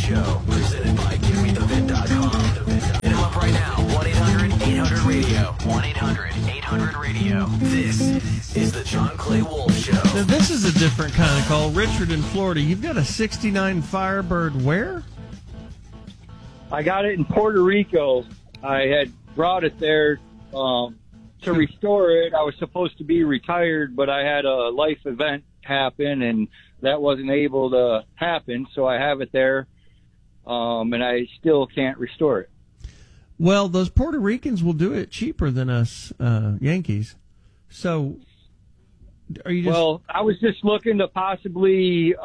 Show, presented by GiveMeTheVin.com. Hit him up right now, 1-800-800-RADIO, 1-800-800-RADIO. This is the John Clay Wolf Show. Now, this is a different kind of call. Richard in Florida, you've got a 69 Firebird where? I got it in Puerto Rico. I had brought it there to restore it. I was supposed to be retired, but I had a life event happen, and that wasn't able to happen, so I have it there, and I still can't restore it. Well, those Puerto Ricans will do it cheaper than us Yankees. So, are you just... Well, I was just looking to possibly,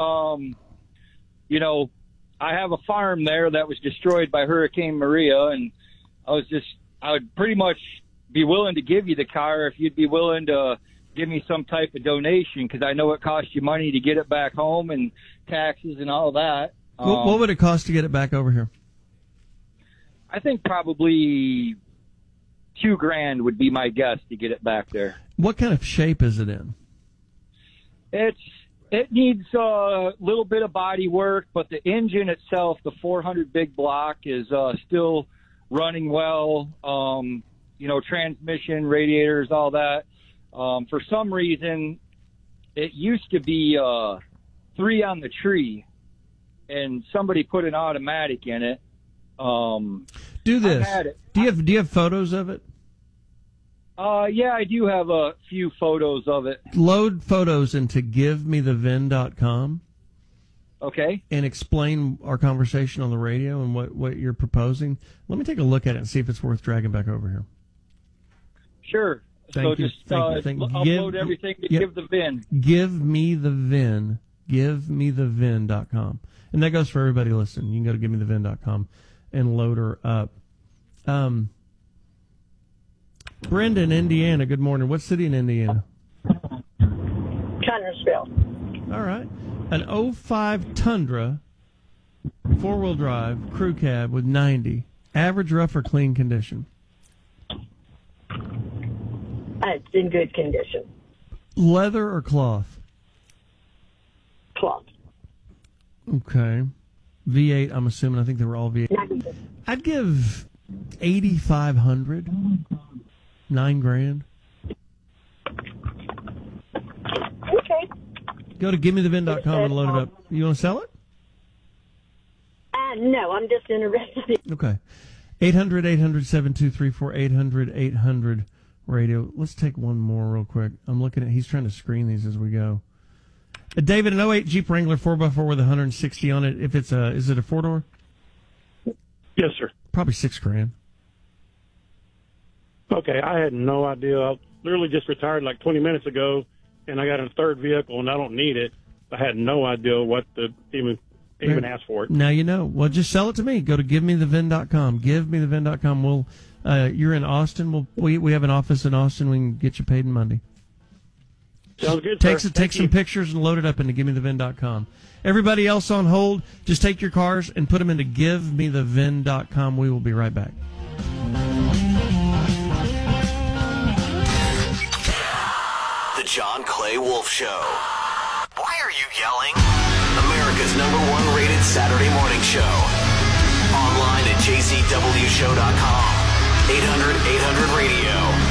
I have a farm there that was destroyed by Hurricane Maria, and I would pretty much be willing to give you the car if you'd be willing to give me some type of donation, because I know it costs you money to get it back home and taxes and all that. What would it cost to get it back over here? I think probably $2,000 would be my guess to get it back there. What kind of shape is it in? It needs a little bit of body work, but the engine itself, the 400 big block, is still running well. Transmission, radiators, all that. For some reason, it used to be 3 on the tree, and somebody put an automatic in it. Do this. Do you have photos of it? Yeah, I do have a few photos of it. Load photos into GiveMeTheVin.com. Okay. And explain our conversation on the radio and what you're proposing. Let me take a look at it and see if it's worth dragging back over here. Sure. Thank you. Upload everything to Give the VIN. Give me the VIN. GiveMeTheVin.com. And that goes for everybody listening. You can go to GiveMeTheVin.com and load her up. Brenda in Indiana, good morning. What city in Indiana? Connersville. All right. An 05 Tundra, 4-wheel drive, crew cab with 90. Average, rough, or clean condition? It's in good condition. Leather or cloth? Cloth. Okay. V8, I'm assuming. I think they were all V8. I'd give 8,500. $9,000. Okay. Go to GiveMeTheVin.com and load it up. You want to sell it? No, I'm just interested. Okay. 800-800-7234, 800-800-RADIO. Let's take one more real quick. I'm looking at, he's trying to screen these as we go. David, an 08 Jeep Wrangler 4x4 with 160 on it. If it's is it a 4-door? Yes, sir. Probably $6,000. Okay, I had no idea. I literally just retired like 20 minutes ago, and I got a third vehicle, and I don't need it. I had no idea what to even ask for it. Now you know. Well, just sell it to me. Go to GiveMeTheVin.com. GiveMeTheVin.com. We'll. You're in Austin. We have an office in Austin. We can get you paid in Monday. Sounds good, Take sir. some pictures and load it up into GiveMeTheVin.com. Everybody else on hold, just take your cars and put them into GiveMeTheVin.com. We will be right back. The John Clay Wolf Show. Why are you yelling? America's #1 rated Saturday morning show. Online at jcwshow.com. 800-800-RADIO.